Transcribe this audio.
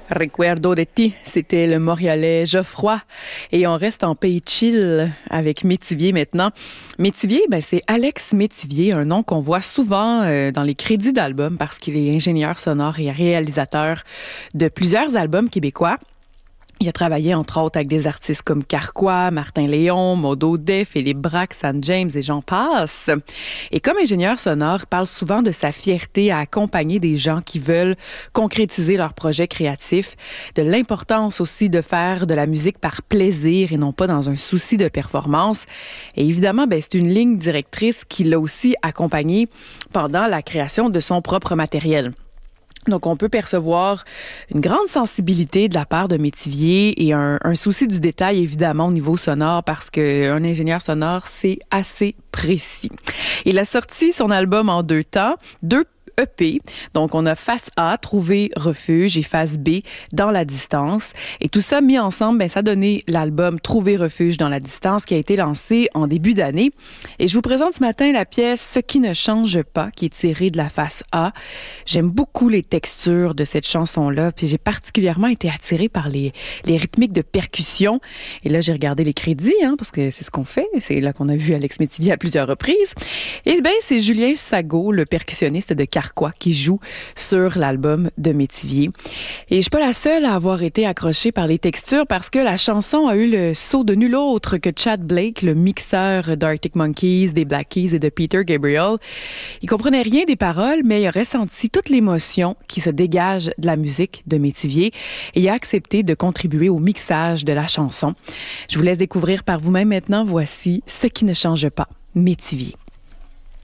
Recuerdo de ti, c'était le Montréalais Geoffroy. Et on reste en pays chill avec Métivier maintenant. Métivier, c'est Alex Métivier, un nom qu'on voit souvent dans les crédits d'albums parce qu'il est ingénieur sonore et réalisateur de plusieurs albums québécois. Il a travaillé, entre autres, avec des artistes comme Carquois, Martin Léon, Maud Audet, Philippe Braque, San James et j'en passe. Et comme ingénieur sonore, il parle souvent de sa fierté à accompagner des gens qui veulent concrétiser leurs projets créatifs, de l'importance aussi de faire de la musique par plaisir et non pas dans un souci de performance. Et évidemment, c'est une ligne directrice qui l'a aussi accompagné pendant la création de son propre matériel. Donc, on peut percevoir une grande sensibilité de la part de Métivier et un souci du détail, évidemment, au niveau sonore, parce qu'un ingénieur sonore, c'est assez précis. Il a sorti son album en 2 temps, 2 EP. Donc, on a face A, Trouver refuge, et face B, Dans la distance. Et tout ça mis ensemble, ça a donné l'album Trouver refuge dans la distance qui a été lancé en début d'année. Et je vous présente ce matin la pièce Ce qui ne change pas, qui est tirée de la face A. J'aime beaucoup les textures de cette chanson-là, puis j'ai particulièrement été attirée par les rythmiques de percussion. Et là, j'ai regardé les crédits, parce que c'est ce qu'on fait. C'est là qu'on a vu Alex Métivier à plusieurs reprises. Et c'est Julien Sago, le percussionniste de Carquois, qui joue sur l'album de Métivier. Et je suis pas la seule à avoir été accrochée par les textures parce que la chanson a eu le sceau de nul autre que Chad Blake, le mixeur d'Arctic Monkeys, des Black Keys et de Peter Gabriel. Il comprenait rien des paroles, mais il a ressenti toute l'émotion qui se dégage de la musique de Métivier et il a accepté de contribuer au mixage de la chanson. Je vous laisse découvrir par vous-même maintenant. Voici Ce qui ne change pas, Métivier.